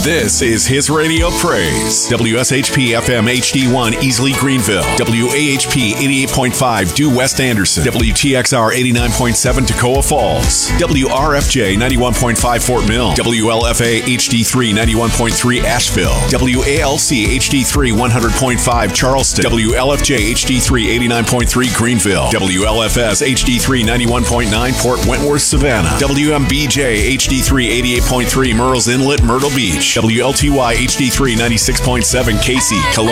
This is His Radio Praise. WSHP FM HD1 Easley Greenville. WAHP 88.5 Due West Anderson. WTXR 89.7 Toccoa Falls. WRFJ 91.5 Fort Mill. WLFA HD3 91.3 Asheville. WALC HD3 100.5 Charleston. WLFJ HD3 89.3 Greenville. WLFS HD3 91.9 Port Wentworth Savannah. WMBJ HD3 88.3 Murrells Inlet Myrtle Beach. WLTY HD3 96.7 Casey Columbia.